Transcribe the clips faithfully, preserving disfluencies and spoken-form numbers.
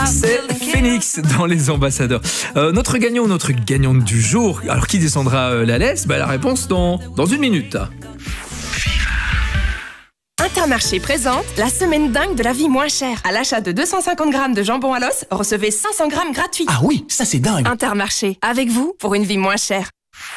C'est Phoenix dans Les Ambassadeurs. Euh, notre gagnant ou notre gagnante du jour, alors qui descendra euh, la laisse? Bah, la réponse dans, dans une minute. Intermarché présente la semaine dingue de la vie moins chère. À l'achat de deux cent cinquante grammes de jambon à l'os, recevez cinq cents grammes gratuits. Ah oui, ça c'est dingue. Intermarché, avec vous pour une vie moins chère.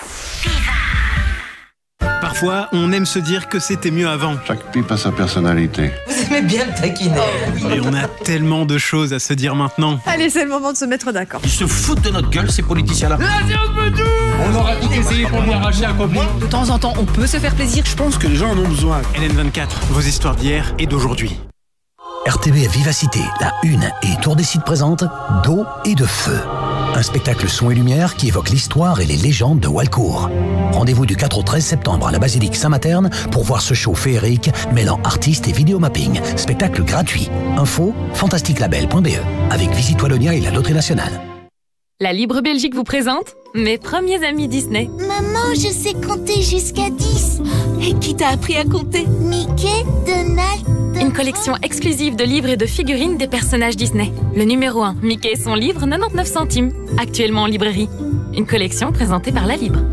Parfois, on aime se dire que c'était mieux avant. Chaque pipe a sa personnalité. Vous aimez bien le taquiner. Mais on a tellement de choses à se dire maintenant. Allez, c'est le moment de se mettre d'accord. Ils se foutent de notre gueule, ces politiciens-là. On aura tout essayé pour lui arracher un copain. De temps en temps, on peut se faire plaisir. Je pense que les gens en ont besoin. L N vingt-quatre, vos histoires d'hier et d'aujourd'hui. R T B F Vivacité, la Une et Tour des Sites présente D'eau et de feu. Un spectacle son et lumière qui évoque l'histoire et les légendes de Walcourt. Rendez-vous du quatre au treize septembre à la basilique Saint-Materne pour voir ce show féerique mêlant artistes et vidéomapping. Spectacle gratuit. Info fantasticlabel point b e avec Visite Wallonia et la Loterie Nationale. La Libre Belgique vous présente mes premiers amis Disney. Maman, je sais compter jusqu'à dix. Et qui t'a appris à compter? Mickey, Donald... Une collection exclusive de livres et de figurines des personnages Disney. Le numéro un, Mickey et son livre, quatre-vingt-dix-neuf centimes. Actuellement en librairie. Une collection présentée par La Libre.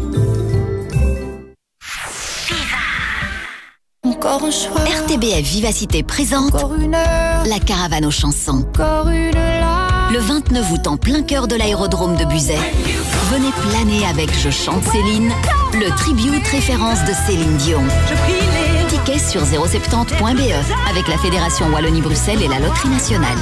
Encore un choix. R T B F Vivacité présente Encore une heure. La caravane aux chansons. Encore une larme. Le vingt-neuf août en plein cœur de l'aérodrome de Buzet. Venez planer avec Je chante Céline, le tribute référence de Céline Dion. Je prie les... Tickets sur zéro sept zéro point b e avec la Fédération Wallonie-Bruxelles et la Loterie Nationale.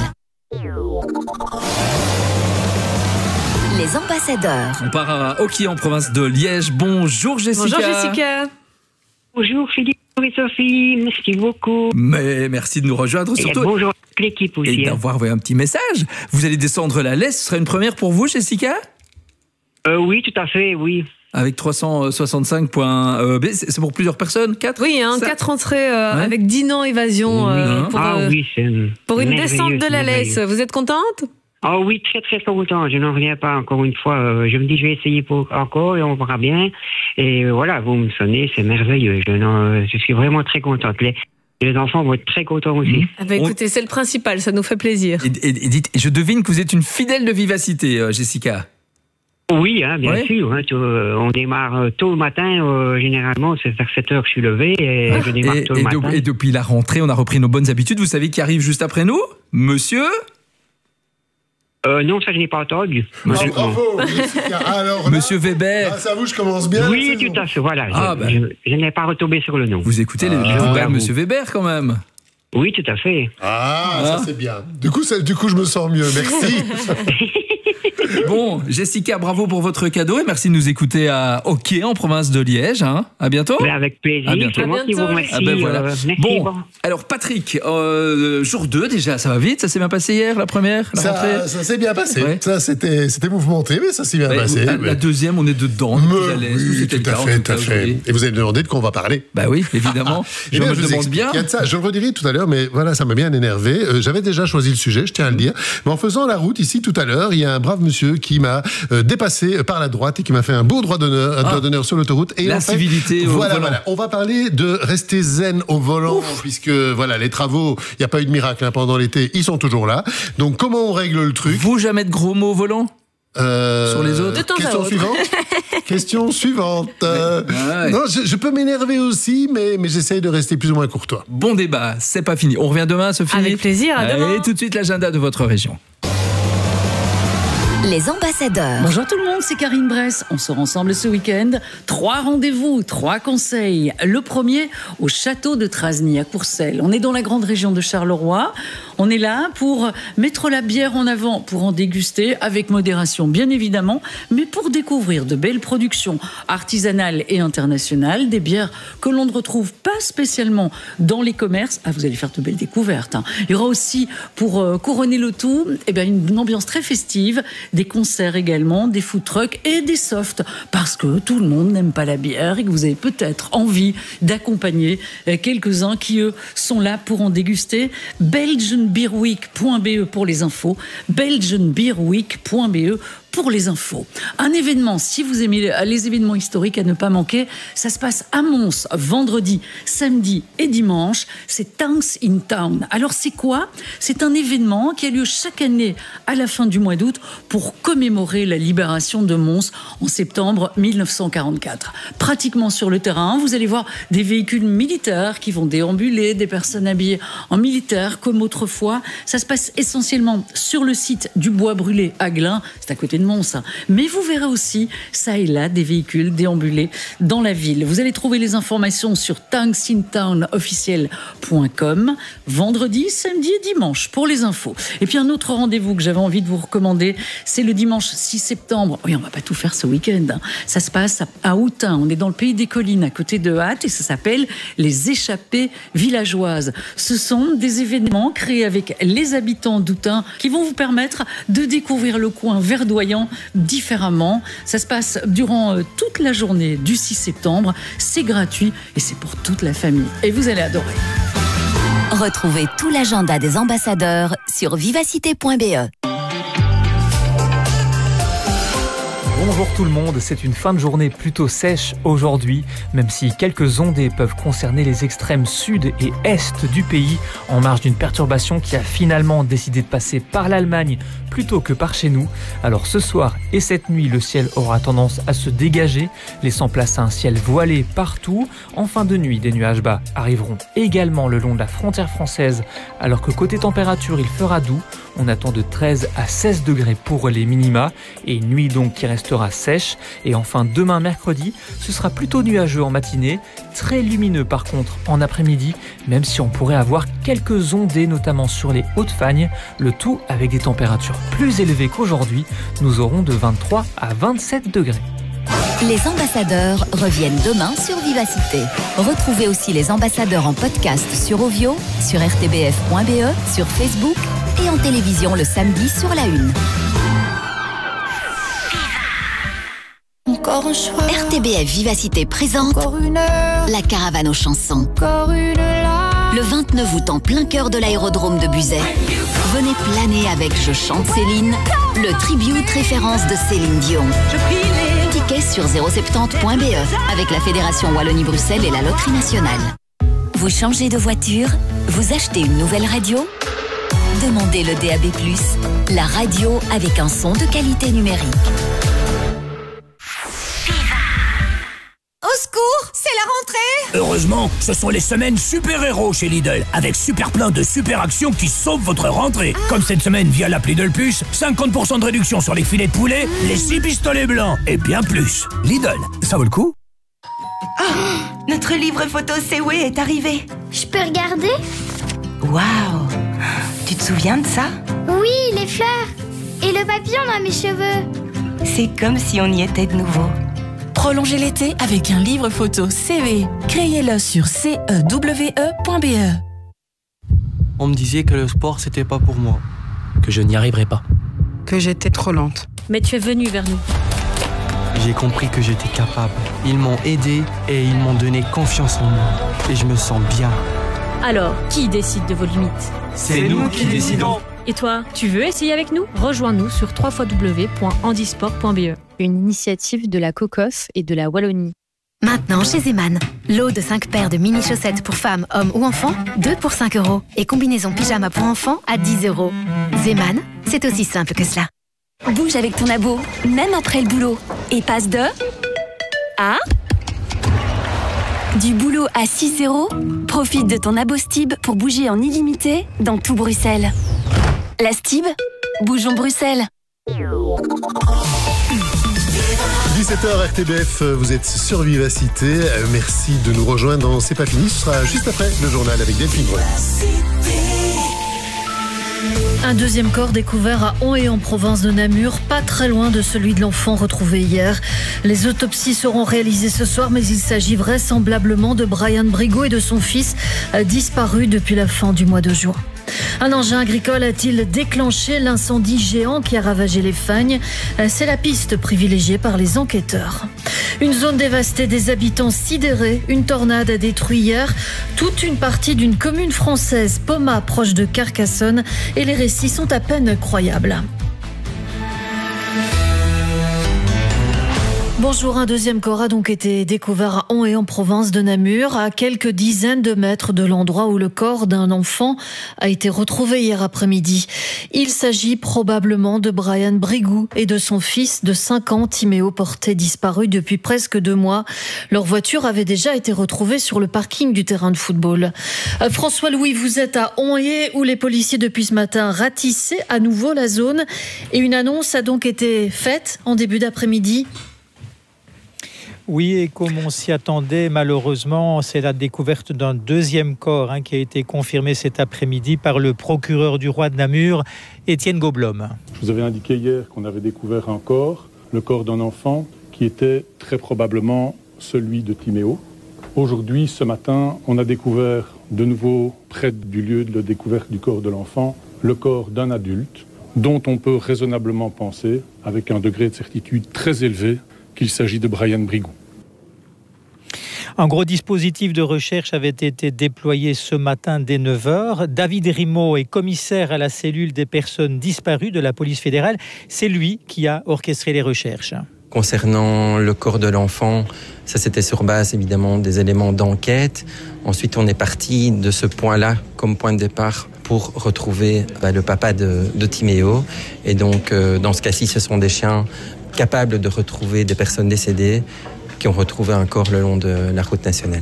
Les ambassadeurs. On part à Oki en province de Liège. Bonjour Jessica. Bonjour Jessica. Bonjour Philippe et Sophie, merci beaucoup. Mais merci de nous rejoindre. Surtout, et bonjour à l'équipe aussi. Et d'avoir envoyé un petit message. Vous allez descendre la laisse, ce serait une première pour vous Jessica? euh, Oui, tout à fait, oui. Avec trois cent soixante-cinq points B, c'est pour plusieurs personnes? quatre? Oui, hein, quatre entrées euh, ouais. Avec Dinan Évasion euh, mmh. pour, ah, euh, oui, c'est pour une descente de la laisse. Vous êtes contente? Ah oui, très très content. Je n'en reviens pas encore une fois. Euh, je me dis je vais essayer pour encore et on verra bien. Et euh, voilà, vous me sonnez, c'est merveilleux. Je, euh, je suis vraiment très contente. Les, les enfants vont être très contents aussi. Mmh. Ah bah, écoutez, c'est le principal, ça nous fait plaisir. Et, et, et dites, je devine que vous êtes une fidèle de Vivacité, euh, Jessica. Oui, hein, bien ouais. sûr. Hein, tu, euh, on démarre tôt le matin. Euh, généralement, c'est vers sept heures que je suis levé et ah, je démarre et, tôt le et matin. De, et depuis la rentrée, on a repris nos bonnes habitudes. Vous savez qui arrive juste après nous? Monsieur Euh, non, ça je n'ai pas entendu. Monsieur, oh, bravo, alors, Monsieur là, Weber. Grâce à vous, je commence bien. Oui, tout à fait. Voilà. Ah, je, ben. je, je n'ai pas retombé sur le nom. Vous écoutez les ah, nouvelles de Monsieur Weber quand même? Oui, tout à fait. Ah, ah. ça c'est bien. Du coup, ça, du coup, je me sens mieux. Merci. Bon, Jessica, bravo pour votre cadeau et merci de nous écouter à Oki en province de Liège. Hein. À bientôt. Ben avec plaisir. À bientôt. C'est moi qui vous remercie. Ah ben voilà. euh, merci, bon, bon, alors Patrick, euh, jour deux déjà, ça va vite, ça s'est bien passé hier, la première, la ça, rentrée. Ça s'est bien passé. Ouais. Ça, c'était, c'était mouvementé, mais ça s'est bien ouais, passé. La, mais... la deuxième, on est dedans. Me, oui, tout à fait, tout à fait. Et vous allez me demander de quoi on va parler. Bah oui, évidemment. je me je demande bien. Il y a de ça. Je le redirai tout à l'heure, mais voilà, ça m'a bien énervé. Euh, j'avais déjà choisi le sujet, je tiens à le dire. Mais en faisant la route ici tout à l'heure, il y a un brave monsieur qui m'a euh, dépassé par la droite et qui m'a fait un beau droit d'honneur, un ah, droit d'honneur sur l'autoroute. Et la en fait, civilité au voilà, volant. Voilà. On va parler de rester zen au volant, Ouf. puisque voilà, les travaux, il n'y a pas eu de miracle hein, pendant l'été, ils sont toujours là. Donc comment on règle le truc? Vous jamais de gros mots au volant? Euh, Sur les autres. Question suivante. Question suivante. Euh, ah ouais. Non, je, je peux m'énerver aussi, mais, mais j'essaye de rester plus ou moins courtois. Bon débat, c'est pas fini. On revient demain, Sophie. Avec plaisir, à demain. Et tout de suite l'agenda de votre région. Les ambassadeurs. Bonjour tout le monde, c'est Karine Bress. On sort ensemble ce week-end. Trois rendez-vous, trois conseils. Le premier, au château de Trasny à Courcelles. On est dans la grande région de Charleroi. On est là pour mettre la bière en avant, pour en déguster avec modération, bien évidemment, mais pour découvrir de belles productions artisanales et internationales, des bières que l'on ne retrouve pas spécialement dans les commerces. Ah, vous allez faire de belles découvertes. Hein. Il y aura aussi, pour euh, couronner le tout, eh bien, une ambiance très festive, des concerts également, des food trucks et des softs, parce que tout le monde n'aime pas la bière et que vous avez peut-être envie d'accompagner quelques-uns qui, eux, sont là pour en déguster. belgian beer week point b e pour les infos, belgian beer week point b e pour les infos. Un événement, si vous aimez les événements historiques à ne pas manquer, ça se passe à Mons, vendredi, samedi et dimanche. C'est Tanks in Town. Alors c'est quoi ? C'est un événement qui a lieu chaque année à la fin du mois d'août pour commémorer la libération de Mons en septembre mille neuf cent quarante-quatre. Pratiquement sur le terrain, vous allez voir des véhicules militaires qui vont déambuler, des personnes habillées en militaire comme autrefois. Ça se passe essentiellement sur le site du Bois Brûlé à Glun, c'est à côté de Mons. Mais vous verrez aussi, ça et là, des véhicules déambulés dans la ville. Vous allez trouver les informations sur tanks in town officiel point com, vendredi, samedi et dimanche pour les infos. Et puis un autre rendez-vous que j'avais envie de vous recommander, c'est le dimanche six septembre. Oui, on va pas tout faire ce week-end. Hein. Ça se passe à Autun. On est dans le pays des collines, à côté de Hatt, et ça s'appelle les échappées villageoises. Ce sont des événements créés avec les habitants d'Autun qui vont vous permettre de découvrir le coin verdoyant différemment. Ça se passe durant toute la journée du six septembre. C'est gratuit et c'est pour toute la famille. Et vous allez adorer. Retrouvez tout l'agenda des ambassadeurs sur vivacité point b e. Bonjour tout le monde, c'est une fin de journée plutôt sèche aujourd'hui, même si quelques ondées peuvent concerner les extrêmes sud et est du pays, en marge d'une perturbation qui a finalement décidé de passer par l'Allemagne plutôt que par chez nous. Alors ce soir et cette nuit, le ciel aura tendance à se dégager, laissant place à un ciel voilé partout. En fin de nuit, des nuages bas arriveront également le long de la frontière française, alors que côté température, il fera doux. On attend de treize à seize degrés pour les minima, et une nuit donc qui restera sèche. Et enfin, demain mercredi, ce sera plutôt nuageux en matinée, très lumineux par contre en après-midi, même si on pourrait avoir quelques ondées, notamment sur les Hautes-Fagnes, le tout avec des températures plus élevées qu'aujourd'hui. Nous aurons de vingt-trois à vingt-sept degrés. Les ambassadeurs reviennent demain sur Vivacité. Retrouvez aussi les ambassadeurs en podcast sur Ovio, sur r t b f point b e, sur Facebook et en télévision le samedi sur la une. Encore un choix. R T B F Vivacité présente la caravane aux chansons. Encore une larme. Le vingt-neuf août en plein cœur de l'aérodrome de Buzet. Venez planer avec Je chante Céline, le tribute référence de Céline Dion. Tickets sur zéro soixante-dix point b e avec la Fédération Wallonie-Bruxelles et la Loterie Nationale. Vous changez de voiture? Vous achetez une nouvelle radio? Demandez le D A B plus, la radio avec un son de qualité numérique. Au secours, c'est la rentrée! Heureusement, ce sont les semaines super-héros chez Lidl, avec super plein de super actions qui sauvent votre rentrée. Ah. Comme cette semaine via l'app Lidl Plus, cinquante pour cent de réduction sur les filets de poulet, mmh. les six pistolets blancs et bien plus. Lidl, ça vaut le coup? Oh, notre livre photo C W est arrivé. Je peux regarder? Waouh! Tu te souviens de ça? Oui, les fleurs et le papillon dans mes cheveux. C'est comme si on y était de nouveau. Prolongez l'été avec un livre photo C V. Créez-le sur c e w e point b e. On me disait que le sport, c'était pas pour moi. Que je n'y arriverais pas. Que j'étais trop lente. Mais tu es venu vers nous. J'ai compris que j'étais capable. Ils m'ont aidé et ils m'ont donné confiance en moi. Et je me sens bien. Alors, qui décide de vos limites? C'est nous qui décidons. Et toi, tu veux essayer avec nous? Rejoins-nous sur w w w point handisport point b e. Une initiative de la COCOF et de la Wallonie. Maintenant chez Zeman, lot de cinq paires de mini chaussettes pour femmes, hommes ou enfants, deux pour cinq euros. Et combinaison pyjama pour enfants à dix euros. Zeman, c'est aussi simple que cela. Bouge avec ton abo, même après le boulot. Et passe de... à... du boulot à six euros. Profite de ton abo Stib pour bouger en illimité dans tout Bruxelles. La Stib, bougeons Bruxelles. dix-sept heures R T B F, vous êtes sur Vivacité. Merci de nous rejoindre dans C'est pas fini. Ce sera juste après le journal avec Delphine Brun. Un deuxième corps découvert à Hon et en province de Namur, pas très loin de celui de l'enfant retrouvé hier. Les autopsies seront réalisées ce soir, mais il s'agit vraisemblablement de Brian Brigaud et de son fils, disparus depuis la fin du mois de juin. Un engin agricole a-t-il déclenché l'incendie géant qui a ravagé les Fagnes? C'est la piste privilégiée par les enquêteurs. Une zone dévastée, des habitants sidérés. Une tornade a détruit hier toute une partie d'une commune française, Poma, proche de Carcassonne, et les récits sont à peine croyables. Bonjour, un deuxième corps a donc été découvert à Hon et en province de Namur, à quelques dizaines de mètres de l'endroit où le corps d'un enfant a été retrouvé hier après-midi. Il s'agit probablement de Brian Brigou et de son fils de cinq ans, Timéo, porté disparu depuis presque deux mois. Leur voiture avait déjà été retrouvée sur le parking du terrain de football. Euh, François-Louis, vous êtes à Hon-et où les policiers depuis ce matin ratissaient à nouveau la zone et une annonce a donc été faite en début d'après-midi. Oui, et comme on s'y attendait, malheureusement, c'est la découverte d'un deuxième corps hein, qui a été confirmé cet après-midi par le procureur du roi de Namur, Étienne Goblom. Je vous avais indiqué hier qu'on avait découvert un corps, le corps d'un enfant, qui était très probablement celui de Timéo. Aujourd'hui, ce matin, on a découvert de nouveau, près du lieu de la découverte du corps de l'enfant, le corps d'un adulte, dont on peut raisonnablement penser, avec un degré de certitude très élevé, qu'il s'agit de Brian Brigou. Un gros dispositif de recherche avait été déployé ce matin dès neuf heures. David Rimaud est commissaire à la cellule des personnes disparues de la police fédérale. C'est lui qui a orchestré les recherches. Concernant le corps de l'enfant, ça c'était sur base évidemment des éléments d'enquête. Ensuite, on est parti de ce point-là comme point de départ pour retrouver bah, le papa de, de Timéo. Et donc, euh, dans ce cas-ci, ce sont des chiens capables de retrouver des personnes décédées qui ont retrouvé un corps le long de la route nationale.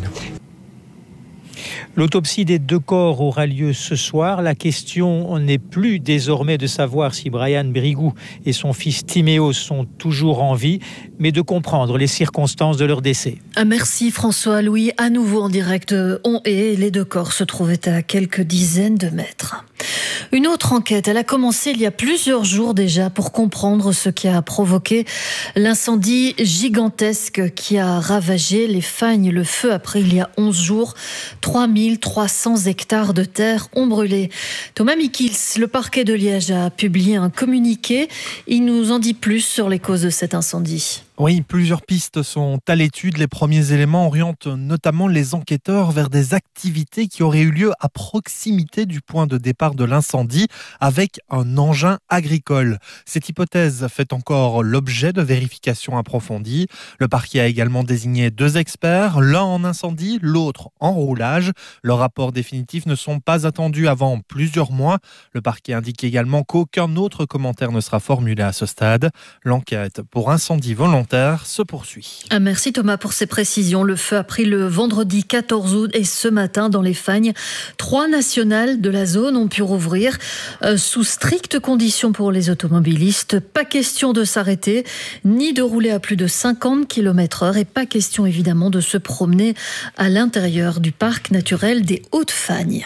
L'autopsie des deux corps aura lieu ce soir. La question n'est plus désormais de savoir si Brian Brigou et son fils Timéo sont toujours en vie, mais de comprendre les circonstances de leur décès. Merci François-Louis. À nouveau en direct de Hon-et, les deux corps se trouvaient à quelques dizaines de mètres. Une autre enquête, elle a commencé il y a plusieurs jours déjà pour comprendre ce qui a provoqué l'incendie gigantesque qui a ravagé les Fagnes. Le feu a pris il y a onze jours. trois mille trois cents hectares de terre ont brûlé. Thomas Mikils, le parquet de Liège a publié un communiqué. Il nous en dit plus sur les causes de cet incendie. Oui, plusieurs pistes sont à l'étude. Les premiers éléments orientent notamment les enquêteurs vers des activités qui auraient eu lieu à proximité du point de départ de l'incendie avec un engin agricole. Cette hypothèse fait encore l'objet de vérifications approfondies. Le parquet a également désigné deux experts, l'un en incendie, l'autre en roulage. Leurs rapports définitifs ne sont pas attendus avant plusieurs mois. Le parquet indique également qu'aucun autre commentaire ne sera formulé à ce stade. L'enquête pour incendie volontaire se poursuit. Merci Thomas pour ces précisions. Le feu a pris le vendredi quatorze août et ce matin dans les Fagnes, trois nationales de la zone ont pu rouvrir euh, sous strictes conditions pour les automobilistes. Pas question de s'arrêter ni de rouler à plus de cinquante kilomètres heure et pas question évidemment de se promener à l'intérieur du parc naturel des Hautes-Fagnes.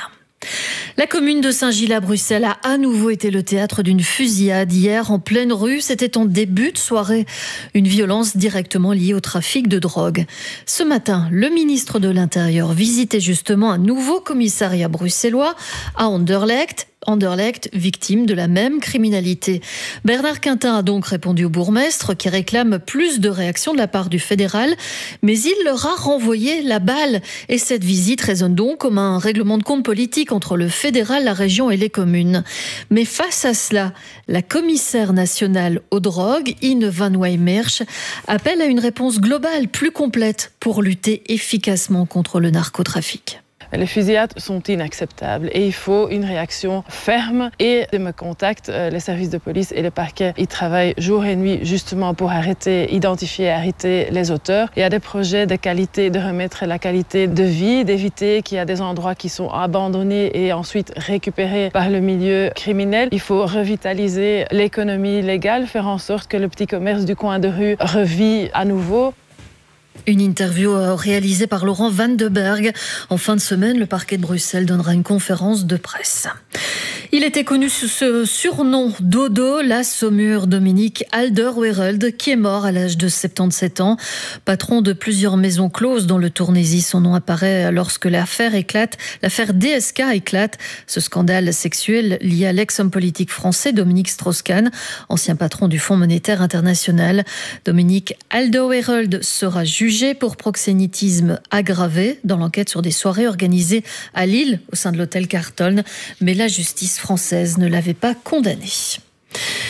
La commune de Saint-Gilles-à-Bruxelles a à nouveau été le théâtre d'une fusillade hier en pleine rue. C'était en début de soirée, une violence directement liée au trafic de drogue. Ce matin, le ministre de l'Intérieur visitait justement un nouveau commissariat bruxellois à Anderlecht. Anderlecht, victime de la même criminalité. Bernard Quintin a donc répondu au bourgmestre qui réclame plus de réactions de la part du fédéral, mais il leur a renvoyé la balle. Et cette visite résonne donc comme un règlement de compte politique entre le fédéral, la région et les communes. Mais face à cela, la commissaire nationale aux drogues, Ine van Wijmersch, appelle à une réponse globale plus complète pour lutter efficacement contre le narcotrafic. Les fusillades sont inacceptables et il faut une réaction ferme et de me contacte les services de police et le parquet. Ils travaillent jour et nuit justement pour arrêter, identifier et arrêter les auteurs. Il y a des projets de qualité, de remettre la qualité de vie, d'éviter qu'il y a des endroits qui sont abandonnés et ensuite récupérés par le milieu criminel. Il faut revitaliser l'économie légale, faire en sorte que le petit commerce du coin de rue revit à nouveau. Une interview réalisée par Laurent Van de Berg. En fin de semaine, le parquet de Bruxelles donnera une conférence de presse. Il était connu sous ce surnom Dodo, la Saumure Dominique Alderweireld, qui est mort à l'âge de soixante-dix-sept ans. Patron de plusieurs maisons closes dans le Tournésie, son nom apparaît lorsque l'affaire éclate, l'affaire D S K éclate. Ce scandale sexuel lié à l'ex-homme politique français Dominique Strauss-Kahn, ancien patron du Fonds monétaire international. Dominique Alderweireld sera jugé pour proxénétisme aggravé dans l'enquête sur des soirées organisées à Lille au sein de l'hôtel Carlton, mais la justice française ne l'avait pas condamné.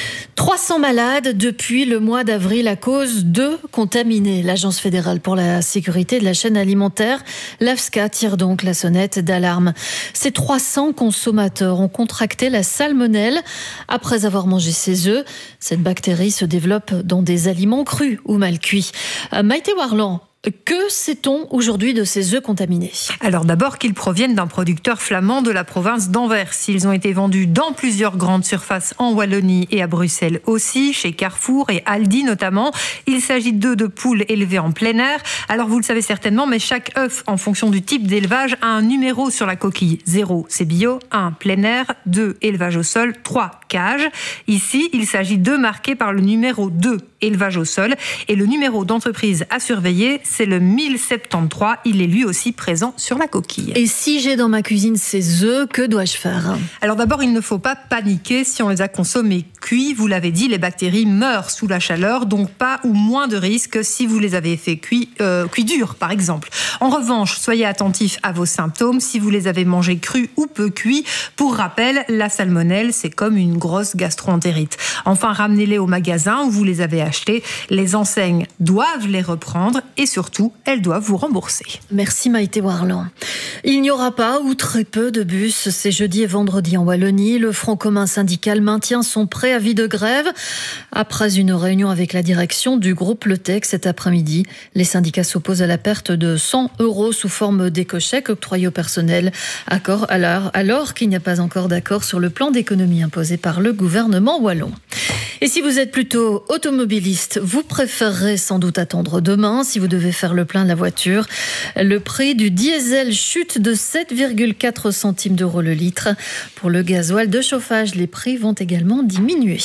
trois cents malades depuis le mois d'avril à cause d'œufs contaminés. L'Agence fédérale pour la sécurité de la chaîne alimentaire, l'AFSCA, tire donc la sonnette d'alarme. Ces trois cents consommateurs ont contracté la salmonelle après avoir mangé ces œufs. Cette bactérie se développe dans des aliments crus ou mal cuits. Euh, Maïté Warland, que sait-on aujourd'hui de ces œufs contaminés ? Alors d'abord qu'ils proviennent d'un producteur flamand de la province d'Anvers. Ils ont été vendus dans plusieurs grandes surfaces en Wallonie et à Bruxelles aussi, chez Carrefour et Aldi notamment. Il s'agit d'œufs de poules élevés en plein air. Alors vous le savez certainement, mais chaque œuf, en fonction du type d'élevage, a un numéro sur la coquille. zéro, c'est bio. un, plein air. deux, élevage au sol. trois, cage. Ici, il s'agit d'œufs marqués par le numéro deux, élevage au sol. Et le numéro d'entreprise à surveiller, c'est le mille soixante-treize. Il est lui aussi présent sur la coquille. Et si j'ai dans ma cuisine ces œufs, que dois-je faire ? Alors d'abord, il ne faut pas paniquer si on les a consommés cuits. Vous l'avez dit, les bactéries meurent sous la chaleur, donc pas ou moins de risque si vous les avez fait cuits, euh, cuits durs, par exemple. En revanche, soyez attentifs à vos symptômes si vous les avez mangés crus ou peu cuits. Pour rappel, la salmonelle, c'est comme une grosse gastro-entérite. Enfin, ramenez-les au magasin où vous les avez achetés. Les enseignes doivent les reprendre et surtout, Surtout, elles doivent vous rembourser. Merci Maïté Warland. Il n'y aura pas ou très peu de bus ces jeudi et vendredi en Wallonie. Le Front commun syndical maintient son préavis de grève. Après une réunion avec la direction du groupe Le Tech cet après-midi, les syndicats s'opposent à la perte de cent euros sous forme d'éco-chèques octroyés au personnel, accord alors, alors qu'il n'y a pas encore d'accord sur le plan d'économie imposé par le gouvernement wallon. Et si vous êtes plutôt automobiliste, vous préférerez sans doute attendre demain si vous devez faire le plein de la voiture. Le prix du diesel chute de sept virgule quatre centimes d'euros le litre. Pour le gasoil de chauffage, les prix vont également diminuer.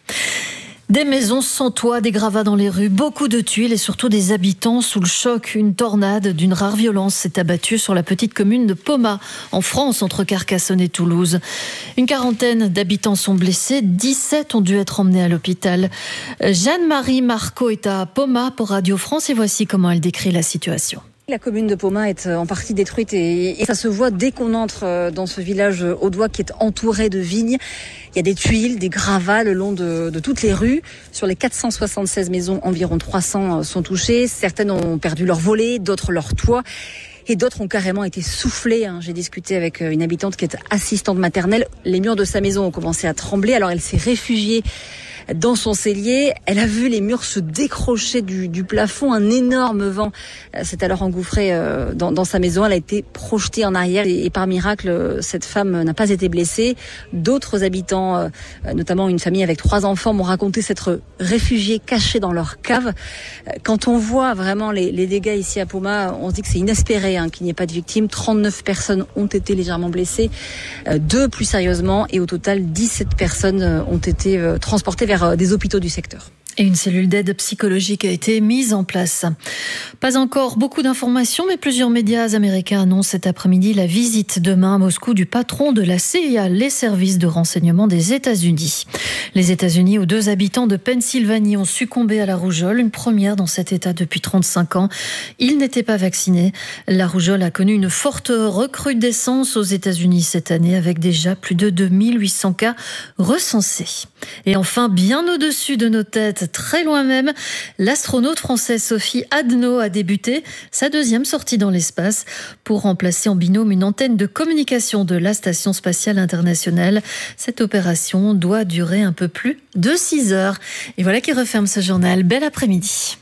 Des maisons sans toit, des gravats dans les rues, beaucoup de tuiles et surtout des habitants sous le choc. Une tornade d'une rare violence s'est abattue sur la petite commune de Pomat, en France, entre Carcassonne et Toulouse. Une quarantaine d'habitants sont blessés, dix-sept ont dû être emmenés à l'hôpital. Jeanne-Marie Marco est à Pomat pour Radio France et voici comment elle décrit la situation. La commune de Pomat est en partie détruite et, et ça se voit dès qu'on entre dans ce village audois qui est entouré de vignes. Il y a des tuiles, des gravats le long de, de toutes les rues. Sur les quatre cent soixante-seize maisons, environ trois cents sont touchées. Certaines ont perdu leur volet, d'autres leur toit. Et d'autres ont carrément été soufflées. J'ai discuté avec une habitante qui est assistante maternelle. Les murs de sa maison ont commencé à trembler. Alors elle s'est réfugiée dans son cellier. Elle a vu les murs se décrocher du, du plafond. Un énorme vent s'est alors engouffré dans, dans sa maison. Elle a été projetée en arrière et, et par miracle, cette femme n'a pas été blessée. D'autres habitants, notamment une famille avec trois enfants, m'ont raconté s'être réfugiés cachés dans leur cave. Quand on voit vraiment les, les dégâts ici à Pomat, on se dit que c'est inespéré hein, qu'il n'y ait pas de victimes. trente-neuf personnes ont été légèrement blessées, deux plus sérieusement et au total dix-sept personnes ont été transportées vers des hôpitaux du secteur. Et une cellule d'aide psychologique a été mise en place. Pas encore beaucoup d'informations, mais plusieurs médias américains annoncent cet après-midi la visite demain à Moscou du patron de la C I A, les services de renseignement des États-Unis. Les États-Unis, où deux habitants de Pennsylvanie ont succombé à la rougeole, une première dans cet État depuis trente-cinq ans. Ils n'étaient pas vaccinés. La rougeole a connu une forte recrudescence aux États-Unis cette année, avec déjà plus de deux mille huit cents cas recensés. Et enfin, bien au-dessus de nos têtes, très loin même, l'astronaute française Sophie Adno a débuté sa deuxième sortie dans l'espace pour remplacer en binôme une antenne de communication de la Station spatiale internationale. Cette opération doit durer un peu plus de six heures. Et voilà qui referme ce journal. Bel après-midi.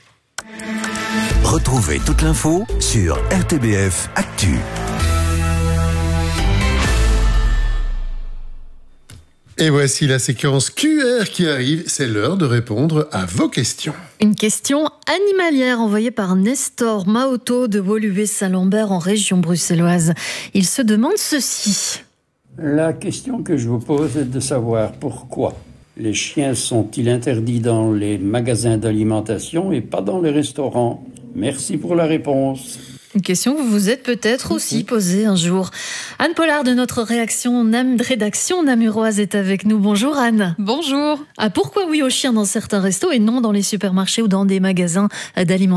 Retrouvez toute l'info sur R T B F Actu. Et voici la séquence Q R qui arrive. C'est l'heure de répondre à vos questions. Une question animalière envoyée par Nestor Maoto de Woluwe-Saint-Lambert en région bruxelloise. Il se demande ceci. La question que je vous pose est de savoir pourquoi les chiens sont-ils interdits dans les magasins d'alimentation et pas dans les restaurants? Merci pour la réponse. Une question que vous vous êtes peut-être aussi posée un jour. Anne Pollard de notre réaction, Nam, rédaction namuroise est avec nous. Bonjour Anne. Bonjour. Ah, pourquoi oui aux chiens dans certains restos et non dans les supermarchés ou dans des magasins d'alimentation ?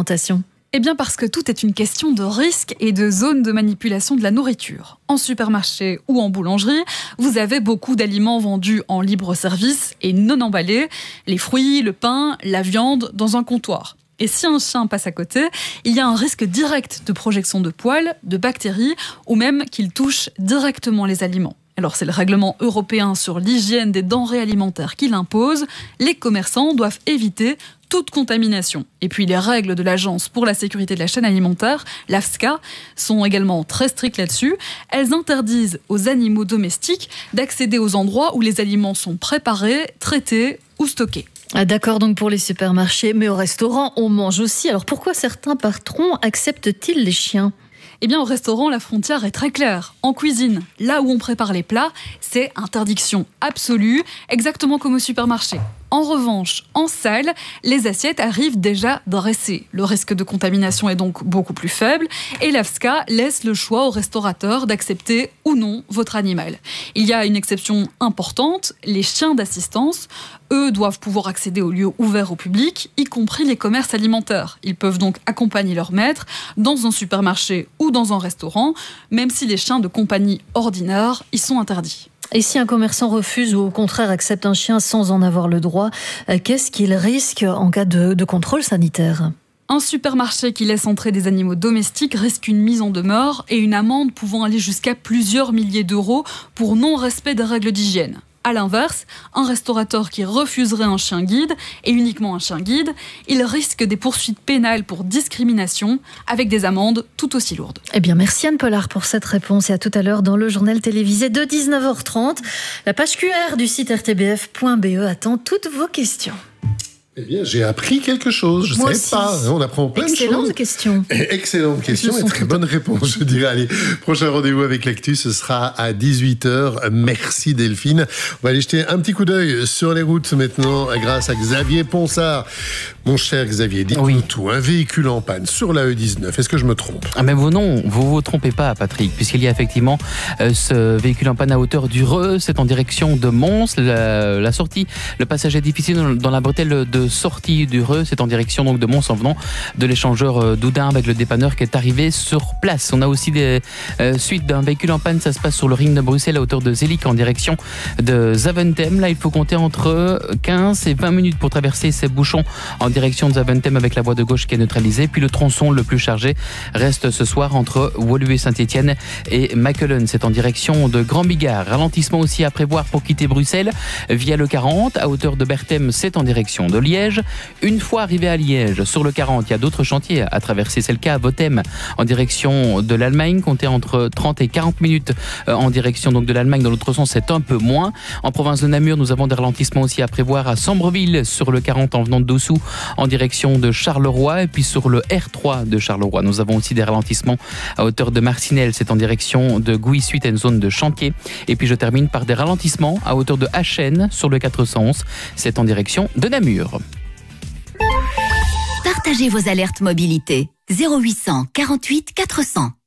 Eh bien parce que tout est une question de risque et de zone de manipulation de la nourriture. En supermarché ou en boulangerie, vous avez beaucoup d'aliments vendus en libre-service et non emballés, les fruits, le pain, la viande dans un comptoir. Et si un chien passe à côté, il y a un risque direct de projection de poils, de bactéries ou même qu'il touche directement les aliments. Alors c'est le règlement européen sur l'hygiène des denrées alimentaires qui l'impose. Les commerçants doivent éviter toute contamination. Et puis les règles de l'Agence pour la sécurité de la chaîne alimentaire, l'AFSCA, sont également très strictes là-dessus. Elles interdisent aux animaux domestiques d'accéder aux endroits où les aliments sont préparés, traités ou stockés. Ah d'accord, donc pour les supermarchés, mais au restaurant, on mange aussi. Alors pourquoi certains patrons acceptent-ils les chiens ? Eh bien, au restaurant, la frontière est très claire. En cuisine, là où on prépare les plats, c'est interdiction absolue, exactement comme au supermarché. En revanche, en salle, les assiettes arrivent déjà dressées. Le risque de contamination est donc beaucoup plus faible et l'AFSCA laisse le choix au restaurateur d'accepter ou non votre animal. Il y a une exception importante, les chiens d'assistance. Eux doivent pouvoir accéder aux lieux ouverts au public, y compris les commerces alimentaires. Ils peuvent donc accompagner leur maître dans un supermarché ou dans un restaurant, même si les chiens de compagnie ordinaires y sont interdits. Et si un commerçant refuse ou au contraire accepte un chien sans en avoir le droit, qu'est-ce qu'il risque en cas de, de contrôle sanitaire ? Un supermarché qui laisse entrer des animaux domestiques risque une mise en demeure et une amende pouvant aller jusqu'à plusieurs milliers d'euros pour non-respect des règles d'hygiène. A l'inverse, un restaurateur qui refuserait un chien guide, et uniquement un chien guide, il risque des poursuites pénales pour discrimination, avec des amendes tout aussi lourdes. Eh bien, merci Anne Pollard pour cette réponse. Et à tout à l'heure dans le journal télévisé de dix-neuf heures trente. La page Q R du site r t b f point b e attend toutes vos questions. Eh bien, j'ai appris quelque chose. Je ne savais pas. On apprend plein Excellente de choses. Question. Excellente question et très bonne réponse, je dirais. Allez, prochain rendez-vous avec l'actu, ce sera à dix-huit heures. Merci Delphine. On va aller jeter un petit coup d'œil sur les routes maintenant grâce à Xavier Ponsard. Mon cher Xavier, dites-nous oui. tout. Un véhicule en panne sur la E dix-neuf. Est-ce que je me trompe ? Ah mais vous non, vous vous trompez pas, Patrick, puisqu'il y a effectivement euh, ce véhicule en panne à hauteur du Reux. C'est en direction de Mons. La, la sortie, le passage est difficile dans, dans la bretelle de sortie du Reux. C'est en direction donc de Mons en venant de l'échangeur d'Oudin avec le dépanneur qui est arrivé sur place. On a aussi des euh, suites d'un véhicule en panne. Ça se passe sur le ring de Bruxelles à hauteur de Zelig en direction de Zaventem. Là, il faut compter entre quinze et vingt minutes pour traverser ces bouchons en direction de Zaventem avec la voie de gauche qui est neutralisée. Puis le tronçon le plus chargé reste ce soir entre Woluwe Saint-Étienne et Machelen. C'est en direction de Grand Bigard. Ralentissement aussi à prévoir pour quitter Bruxelles via le quarante à hauteur de Berthem. C'est en direction de Liège. Une fois arrivé à Liège, sur le quarante, il y a d'autres chantiers à traverser. C'est le cas à Bothème en direction de l'Allemagne. Comptez entre trente et quarante minutes en direction donc de l'Allemagne. Dans l'autre sens, c'est un peu moins. En province de Namur, nous avons des ralentissements aussi à prévoir à Sambreville sur le quarante en venant de Dossou en direction de Charleroi. Et puis sur le R trois de Charleroi, nous avons aussi des ralentissements à hauteur de Marcinelle. C'est en direction de Gouy suite à une zone de chantier. Et puis je termine par des ralentissements à hauteur de Achen sur le quatre cent onze. C'est en direction de Namur. Partagez vos alertes mobilité. zéro huit cent quarante-huit quatre cents.